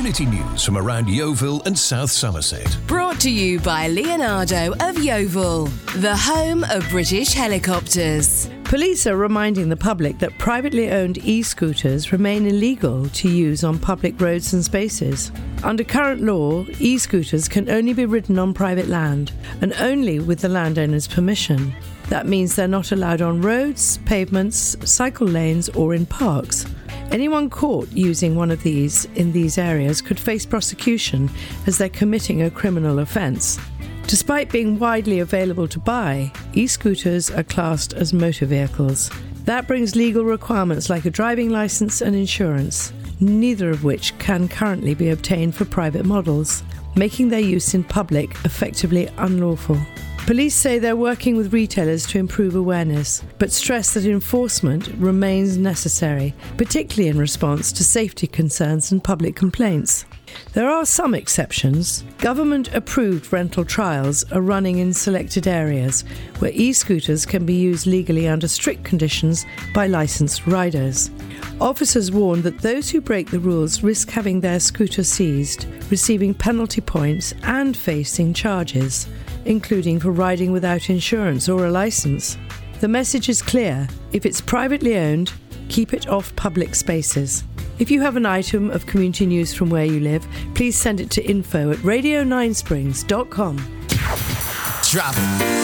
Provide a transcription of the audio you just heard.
community news from around Yeovil and South Somerset. Brought to you by Leonardo of Yeovil, the home of British helicopters. Police are reminding the public that privately owned e-scooters remain illegal to use on public roads and spaces. Under current law, e-scooters can only be ridden on private land and only with the landowner's permission. That means they're not allowed on roads, pavements, cycle lanes or in parks. Anyone caught using one of these in these areas could face prosecution as they're committing a criminal offence. Despite being widely available to buy, e-scooters are classed as motor vehicles. That brings legal requirements like a driving licence and insurance, neither of which can currently be obtained for private models, making their use in public effectively unlawful. Police say they're working with retailers to improve awareness, but stress that enforcement remains necessary, particularly in response to safety concerns and public complaints. There are some exceptions. Government-approved rental trials are running in selected areas where e-scooters can be used legally under strict conditions by licensed riders. Officers warn that those who break the rules risk having their scooter seized, receiving penalty points and facing charges, including for riding without insurance or a licence. The message is clear. If it's privately owned, keep it off public spaces. If you have an item of community news from where you live, please send it to info@radio9springs.com. Drop it.